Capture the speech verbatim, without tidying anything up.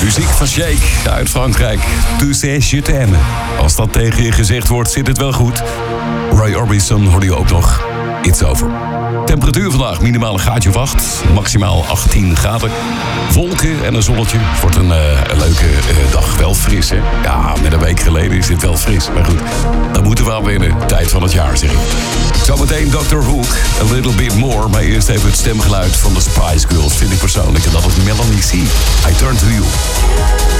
Muziek van Shake uit Frankrijk. Tu sais, je t'aime. Als dat tegen je gezegd wordt, zit het wel goed. Roy Orbison hoorde je ook nog. It's over. Temperatuur vandaag minimaal een graadje of acht. Maximaal achttien graden. Wolken en een zonnetje. Het wordt een, uh, een leuke uh, dag. Wel fris, hè? Ja, met een week geleden is dit wel fris. Maar goed, dan moeten we aan winnen. Tijd van het jaar, zeg ik. Zometeen doctor Hook. A little bit more. Maar eerst even het stemgeluid van de Spice Girls. Vind ik persoonlijk. En dat is Melanie C. I turn to you.